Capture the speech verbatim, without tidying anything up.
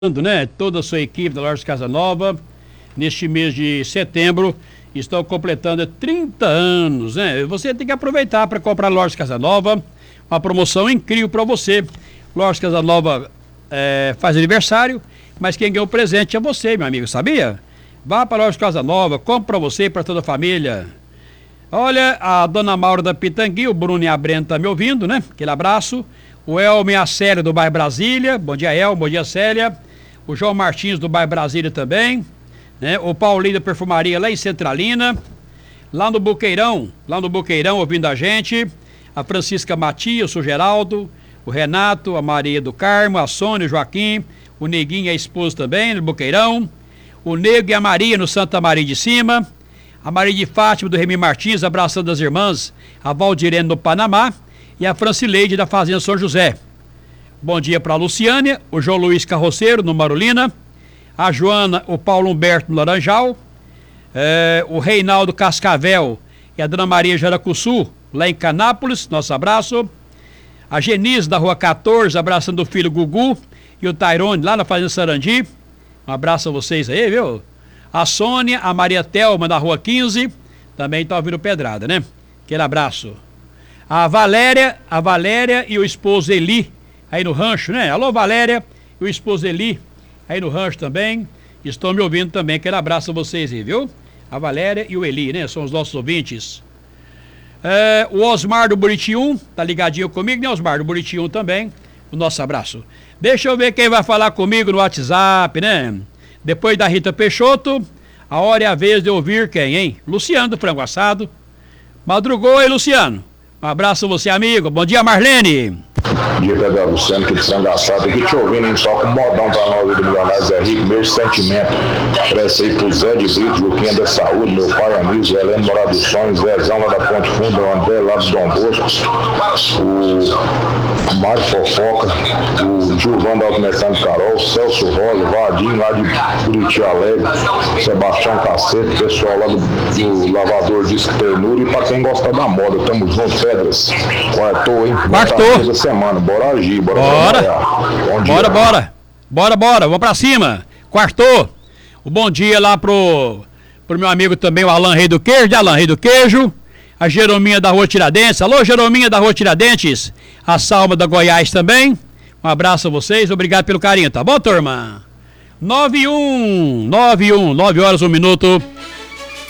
Né, toda a sua equipe da Lojas Casa Nova, neste mês de setembro, estão completando trinta anos, né? Você tem que aproveitar para comprar Lojas Casa Nova, uma promoção incrível para você. Lojas Casa Nova é, faz aniversário, mas quem ganhou o presente é você, meu amigo, sabia? Vá para a Lojas Casa Nova, compre para você e para toda a família. Olha, a dona Maura da Pitangui, o Bruno e a Brenda tá me ouvindo, né? Aquele abraço. O Elmo e a Célia do bairro Brasília, bom dia Elmo, bom dia Célia. O João Martins do bairro Brasília também, né? O Paulinho da Perfumaria lá em Centralina, lá no Boqueirão, lá no Boqueirão ouvindo a gente, a Francisca Matias, o Geraldo, o Renato, a Maria do Carmo, a Sônia, o Joaquim, o Neguinho e a esposa também no Boqueirão, o Nego e a Maria no Santa Maria de Cima, a Maria de Fátima do Remy Martins, abraçando as irmãs, a Valdirene no Panamá e a Francileide da Fazenda São José. Bom dia para a Luciânia, o João Luiz Carroceiro, no Marolina, a Joana, o Paulo Humberto, no Laranjal, é, o Reinaldo Cascavel e a Dona Maria Jaracuçu, lá em Canápolis, nosso abraço, a Genise, da Rua quatorze, abraçando o filho Gugu, e o Tairone, lá na Fazenda Sarandi, um abraço a vocês aí, viu? A Sônia, a Maria Telma, da Rua quinze, também tá ouvindo pedrada, né? Aquele abraço. A Valéria, a Valéria e o esposo Eli, aí no rancho, né? Alô, Valéria e o esposo Eli, aí no rancho também, estão me ouvindo também. Aquele abraço a vocês aí, viu? A Valéria e o Eli, né? São os nossos ouvintes. É, o Osmar do Buritium, tá ligadinho comigo, né, Osmar do Buritium também, o nosso abraço. Deixa eu ver quem vai falar comigo no WhatsApp, né? Depois da Rita Peixoto, a hora é a vez de ouvir quem, hein? Luciano do Frango Assado. Madrugou aí, Luciano. Um abraço a você, amigo. Bom dia, Marlene. Bom dia, Pedro Luciano, aqui de Frango Assado, aqui te ouvindo, hein? Só com um modão pra nós do Milionário Zé Rico, meu sentimento. Parece aí pro Zé de Brito, Luquinha da Saúde, meu pai amigo, Zé Heleno Morado dos Sonhos, Zézão lá da Ponte Funda, o André lá do Dom Bosco, o Mário Fofoca, o Gilvão da Automecânica Carol, Celso Rosa, Vadinho lá de Buriti Alegre, Sebastião Cacete, pessoal lá do, do Lavador Disco Ternura, e pra quem gosta da moda, tamo junto, Pedras. Quartou, hein? Quartou. Semana, bora agir, bora bora, bora, bora, bora, bora, bora, vamos pra cima, quartou. O bom dia lá pro, pro meu amigo também, o Alan Rei do Queijo, de Alan Rei do Queijo, a Jerominha da Rua Tiradentes, alô Jerominha da Rua Tiradentes, a Salma da Goiás também, um abraço a vocês, obrigado pelo carinho, tá bom, turma? nove e um, nove e um, nove horas, um minuto.